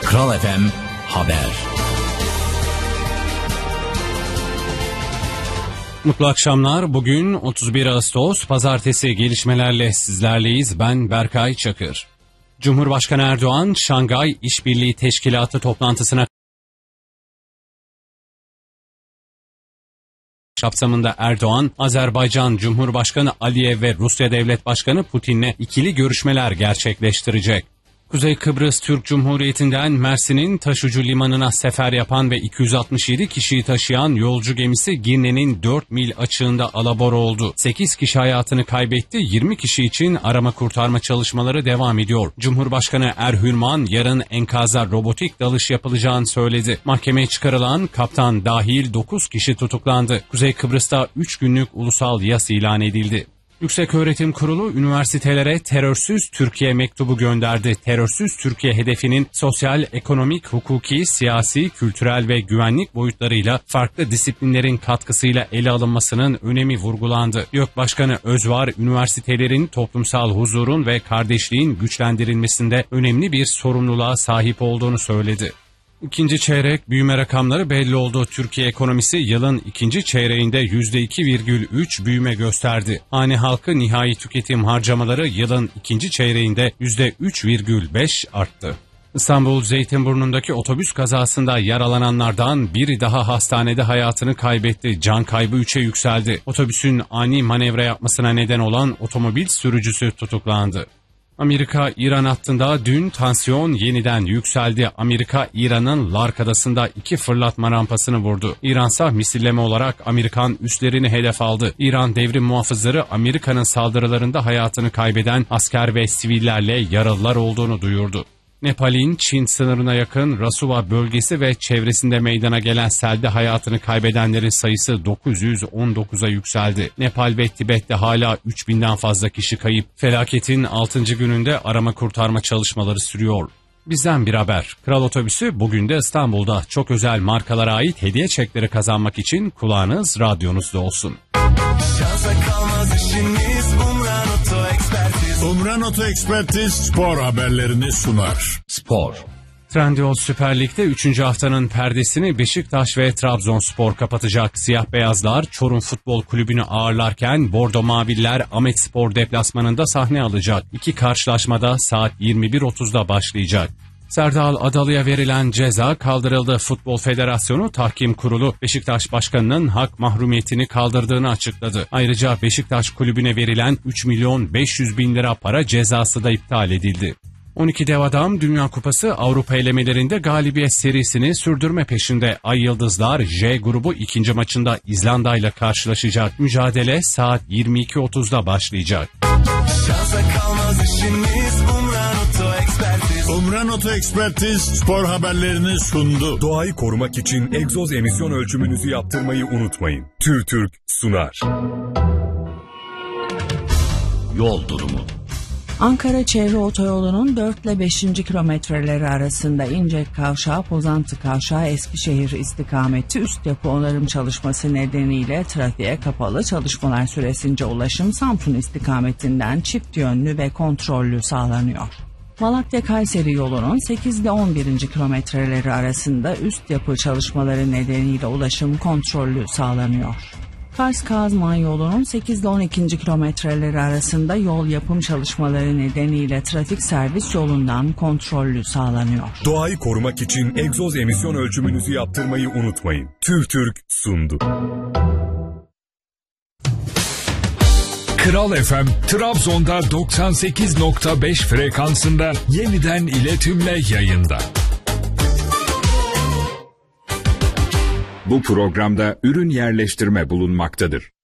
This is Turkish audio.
Kral FM Haber. Mutlu akşamlar. Bugün 31 Ağustos Pazartesi, gelişmelerle sizlerleyiz. Ben Berkay Çakır. Cumhurbaşkanı Erdoğan, Şangay İşbirliği Teşkilatı toplantısına kapsamında Erdoğan, Azerbaycan Cumhurbaşkanı Aliyev ve Rusya Devlet Başkanı Putin'le ikili görüşmeler gerçekleştirecek. Kuzey Kıbrıs Türk Cumhuriyeti'nden Mersin'in taşucu limanına sefer yapan ve 267 kişiyi taşıyan yolcu gemisi Girne'nin 4 mil açığında alabora oldu. 8 kişi hayatını kaybetti, 20 kişi için arama kurtarma çalışmaları devam ediyor. Cumhurbaşkanı Erhürman yarın enkaza robotik dalış yapılacağını söyledi. Mahkemeye çıkarılan kaptan dahil 9 kişi tutuklandı. Kuzey Kıbrıs'ta 3 günlük ulusal yas ilan edildi. Yükseköğretim Kurulu üniversitelere terörsüz Türkiye mektubu gönderdi. Terörsüz Türkiye hedefinin sosyal, ekonomik, hukuki, siyasi, kültürel ve güvenlik boyutlarıyla farklı disiplinlerin katkısıyla ele alınmasının önemi vurgulandı. YÖK Başkanı Özvar, üniversitelerin toplumsal huzurun ve kardeşliğin güçlendirilmesinde önemli bir sorumluluğa sahip olduğunu söyledi. İkinci çeyrek büyüme rakamları belli oldu. Türkiye ekonomisi yılın ikinci çeyreğinde %2,3 büyüme gösterdi. Hane halkı nihai tüketim harcamaları yılın ikinci çeyreğinde %3,5 arttı. İstanbul Zeytinburnu'ndaki otobüs kazasında yaralananlardan biri daha hastanede hayatını kaybetti. Can kaybı 3'e yükseldi. Otobüsün ani manevra yapmasına neden olan otomobil sürücüsü tutuklandı. Amerika-İran hattında dün tansiyon yeniden yükseldi. Amerika, İran'ın Lark Adası'nda 2 fırlatma rampasını vurdu. İransa misilleme olarak Amerikan üslerini hedef aldı. İran devrim muhafızları Amerika'nın saldırılarında hayatını kaybeden asker ve sivillerle yaralılar olduğunu duyurdu. Nepal'in Çin sınırına yakın Rasuva bölgesi ve çevresinde meydana gelen selde hayatını kaybedenlerin sayısı 919'a yükseldi. Nepal ve Tibet'te hala 3000'den fazla kişi kayıp. Felaketin 6. gününde arama kurtarma çalışmaları sürüyor. Bizden bir haber. Kral Otobüsü bugün de İstanbul'da çok özel markalara ait hediye çekleri kazanmak için kulağınız radyonuzda olsun. Umran Oto Ekspertiz spor haberlerini sunar. Spor. Trendyol Süper Lig'de 3. haftanın perdesini Beşiktaş ve Trabzonspor kapatacak. Siyah beyazlar Çorum Futbol Kulübü'nü ağırlarken Bordo Maviller Ahmetspor deplasmanında sahne alacak. İki karşılaşmada saat 21.30'da başlayacak. Serdal Adalı'ya verilen ceza kaldırıldı. Futbol Federasyonu Tahkim Kurulu Beşiktaş Başkanı'nın hak mahrumiyetini kaldırdığını açıkladı. Ayrıca Beşiktaş Kulübü'ne verilen 3.500.000 lira para cezası da iptal edildi. 12 dev adam Dünya Kupası Avrupa elemelerinde galibiyet serisini sürdürme peşinde. Ay Yıldızlar J grubu ikinci maçında İzlanda ile karşılaşacak. Mücadele saat 22.30'da başlayacak. Umran Oto Ekspertiz spor haberlerini sundu. Doğayı korumak için egzoz emisyon ölçümünüzü yaptırmayı unutmayın. TÜRTÜRK sunar. Yol durumu. Ankara Çevre Otoyolu'nun 4 ile 5. kilometreleri arasında İncek Kavşağı, Pozantı Kavşağı, Eskişehir istikameti üst yapı onarım çalışması nedeniyle trafiğe kapalı. Çalışmalar süresince ulaşım Samsun istikametinden çift yönlü ve kontrollü sağlanıyor. Malatya-Kayseri yolunun 8 ile 11. kilometreleri arasında üst yapı çalışmaları nedeniyle ulaşım kontrollü sağlanıyor. Kars-Kazman yolunun 8 ile 12. kilometreleri arasında yol yapım çalışmaları nedeniyle trafik servis yolundan kontrollü sağlanıyor. Doğayı korumak için egzoz emisyon ölçümünüzü yaptırmayı unutmayın. TÜRTÜRK sundu. Kral FM, Trabzon'da 98.5 frekansında yeniden iletimle yayında. Bu programda ürün yerleştirme bulunmaktadır.